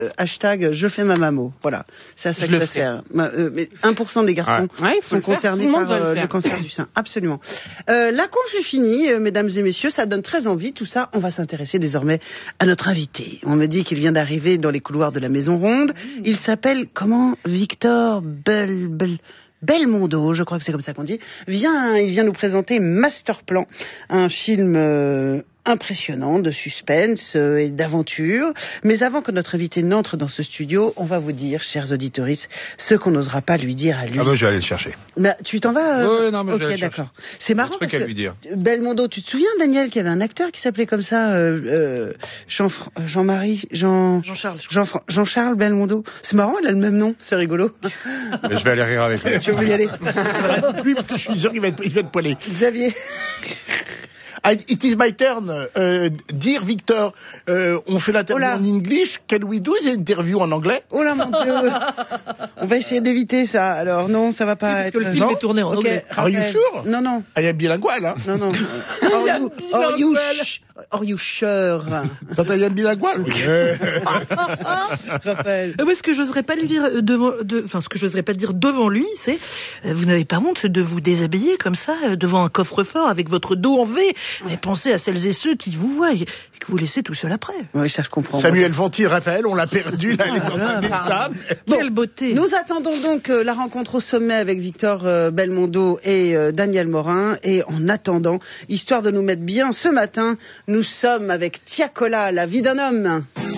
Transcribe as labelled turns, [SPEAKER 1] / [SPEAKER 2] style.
[SPEAKER 1] hashtag je fais ma mamo. Voilà, c'est à ça que ça sert. Mais 1% des garçons sont concernés par le cancer du sein. Absolument. La conf est finie, mesdames et messieurs, ça donne très envie tout ça. On va s'intéresser désormais à notre invité. On me dit qu'il vient d'arriver dans les couloirs de la Maison Ronde. Il s'appelle Victor Belmondo, je crois que c'est comme ça qu'on dit. Il vient nous présenter Masterplan, un film impressionnant de suspense et d'aventure. Mais avant que notre invité n'entre dans ce studio, on va vous dire, chers auditeuristes, ce qu'on n'osera pas lui dire à lui.
[SPEAKER 2] Ah ben je vais aller le chercher.
[SPEAKER 1] Bah, tu t'en vas
[SPEAKER 2] Oui, non, mais
[SPEAKER 1] ok, d'accord. C'est marrant parce que
[SPEAKER 2] lui dire.
[SPEAKER 1] Belmondo, tu te souviens, Daniel, qu'il y avait un acteur qui s'appelait comme ça, Jean-Charles Belmondo. C'est marrant, il a le même nom, c'est rigolo.
[SPEAKER 2] Mais je vais aller rire avec lui.
[SPEAKER 1] Tu veux y aller?
[SPEAKER 3] Lui, parce que je suis sûr qu'il va être poilé.
[SPEAKER 1] Xavier.
[SPEAKER 3] It is my turn. Dear Victor, on fait l'interview en English. Can we do the interview en anglais?
[SPEAKER 1] Oh là, mon Dieu. On va essayer d'éviter ça. Alors, non, ça va pas
[SPEAKER 4] parce
[SPEAKER 1] être...
[SPEAKER 4] que le film est tourné en anglais.
[SPEAKER 3] Are you sure?
[SPEAKER 1] Non.
[SPEAKER 3] I am bilingual, hein?
[SPEAKER 1] Non. Are you sure?
[SPEAKER 3] I am bilingual?
[SPEAKER 1] Raphaël.
[SPEAKER 4] Ce que j'oserais pas lui dire ce que j'oserais pas dire devant lui, c'est vous n'avez pas honte de vous déshabiller comme ça devant un coffre-fort avec votre dos en V. Mais pensez à celles et ceux qui vous voient et que vous laissez tout seul après.
[SPEAKER 1] Oui, ça je comprends.
[SPEAKER 3] Samuel Ventil, Raphaël, on l'a perdu là, les enfants des tables.
[SPEAKER 4] Quelle beauté.
[SPEAKER 1] Nous attendons donc la rencontre au sommet avec Victor Belmondo et Daniel Morin. Et en attendant, histoire de nous mettre bien ce matin, nous sommes avec Tiakola, la vie d'un homme.